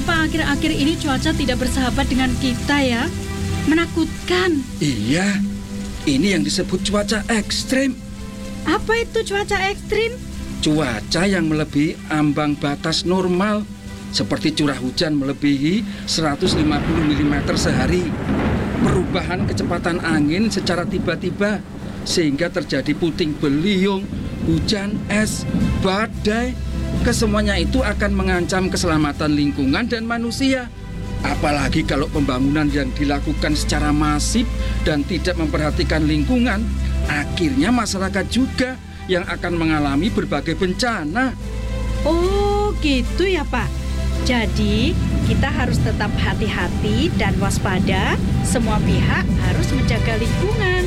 Kenapa akhir-akhir ini cuaca tidak bersahabat dengan kita ya? Menakutkan. Iya, ini yang disebut cuaca ekstrim. Apa itu cuaca ekstrim? Cuaca yang melebihi ambang batas normal, seperti curah hujan melebihi 150 mm sehari. Perubahan kecepatan angin secara tiba-tiba, sehingga terjadi puting beliung, hujan es, badai. Kesemuanya itu akan mengancam keselamatan lingkungan dan manusia. Apalagi kalau pembangunan yang dilakukan secara masif dan tidak memperhatikan lingkungan, akhirnya masyarakat juga yang akan mengalami berbagai bencana. Oh, gitu ya Pak. Jadi, kita harus tetap hati-hati dan waspada. Semua pihak harus menjaga lingkungan.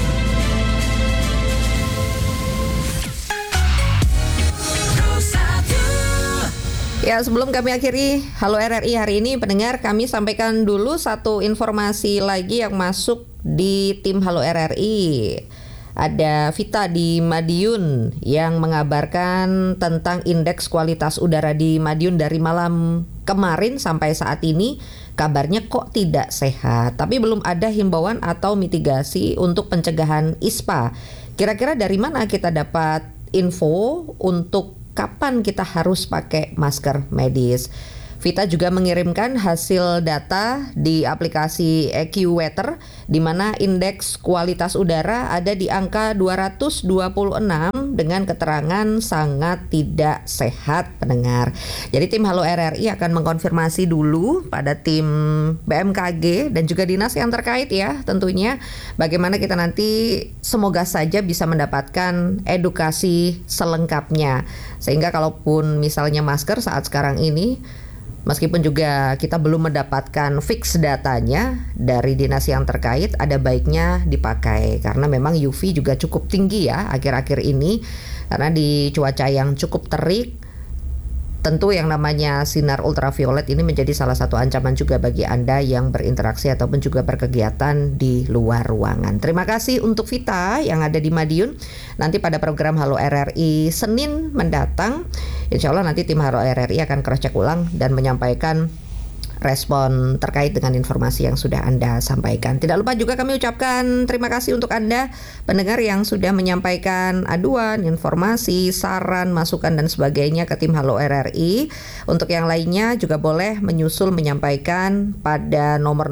Ya, sebelum kami akhiri Halo RRI hari ini, pendengar, kami sampaikan dulu satu informasi lagi yang masuk di tim Halo RRI. Ada Vita di Madiun yang mengabarkan tentang indeks kualitas udara di Madiun dari malam kemarin sampai saat ini. Kabarnya kok tidak sehat, tapi belum ada himbauan atau mitigasi untuk pencegahan ISPA. Kira-kira dari mana kita dapat info untuk kapan kita harus pakai masker medis? Vita juga mengirimkan hasil data di aplikasi AccuWeather di mana indeks kualitas udara ada di angka 226 dengan keterangan sangat tidak sehat, pendengar. Jadi tim Halo RRI akan mengkonfirmasi dulu pada tim BMKG dan juga dinas yang terkait ya tentunya, bagaimana kita nanti semoga saja bisa mendapatkan edukasi selengkapnya. Sehingga kalaupun misalnya masker saat sekarang ini, meskipun juga kita belum mendapatkan fix datanya dari dinas yang terkait, ada baiknya dipakai karena memang UV juga cukup tinggi ya akhir-akhir ini, karena di cuaca yang cukup terik. Tentu yang namanya sinar ultraviolet ini menjadi salah satu ancaman juga bagi Anda yang berinteraksi ataupun juga berkegiatan di luar ruangan. Terima kasih untuk Vita yang ada di Madiun. Nanti pada program Halo RRI Senin mendatang, insya Allah nanti tim Halo RRI akan cross check ulang dan menyampaikan respon terkait dengan informasi yang sudah Anda sampaikan. Tidak lupa juga kami ucapkan terima kasih untuk Anda pendengar yang sudah menyampaikan aduan, informasi, saran, masukan dan sebagainya ke tim Halo RRI. Untuk yang lainnya juga boleh menyusul menyampaikan pada nomor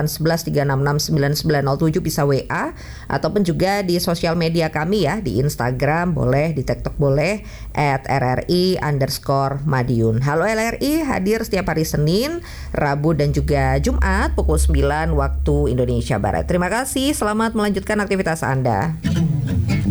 08113669907 bisa WA ataupun juga di sosial media kami ya, di Instagram boleh, di TikTok boleh @RRI_Madiun. Halo RRI hadir setiap hari Senin, Rabu dan juga Jumat pukul 9 waktu Indonesia Barat. Terima kasih, selamat melanjutkan aktivitas Anda.